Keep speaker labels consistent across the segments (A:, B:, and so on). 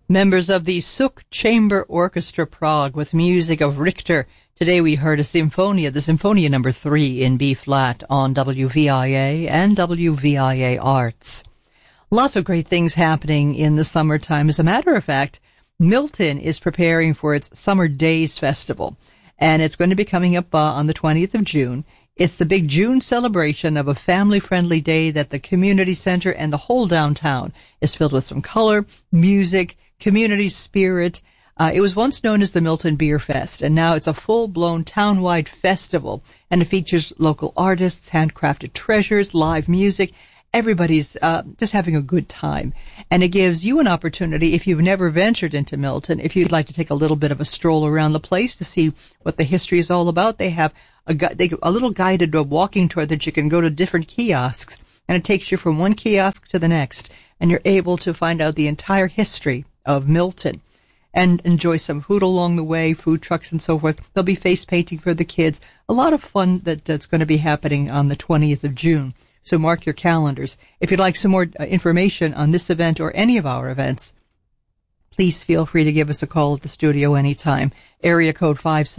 A: Members of the Suk Chamber Orchestra Prague with music of Richter. Today we heard a Symphonia, the Symphonia number 3 in B-flat on WVIA and WVIA Arts. Lots of great things happening in the summertime. As a matter of fact, Milton is preparing for its Summer Days Festival, and it's going to be coming up on the 20th of June. It's the big June celebration of a family-friendly day that the community center and the whole downtown is filled with some color, music, community spirit. It was once known as the Milton Beer Fest, and now it's a full-blown town-wide festival, and it features local artists, handcrafted treasures, live music. Everybody's just having a good time, and it gives you an opportunity, if you've never ventured into Milton, if you'd like to take a little bit of a stroll around the place to see what the history is all about. They have a little guided walking tour that you can go to different kiosks, and it takes you from one kiosk to the next, and you're able to find out the entire history of Milton and enjoy some food along the way, food trucks and so forth. There'll be face painting for the kids. A lot of fun that's going to be happening on the 20th of June. So mark your calendars. If you'd like some more information on this event or any of our events, please feel free to give us a call at the studio anytime. Area code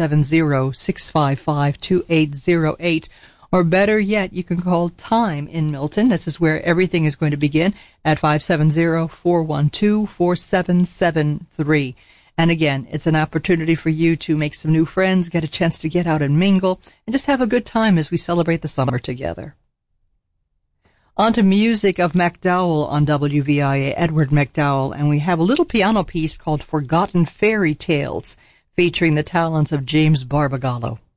A: 570-655-2808. Or better yet, you can call Time in Milton. This is where everything is going to begin at 570-412-4773. And again, it's an opportunity for you to make some new friends, get a chance to get out and mingle, and just have a good time as we celebrate the summer together. On to music of MacDowell on WVIA, Edward MacDowell, and we have a little piano piece called Forgotten Fairy Tales, featuring the talents of James Barbagallo.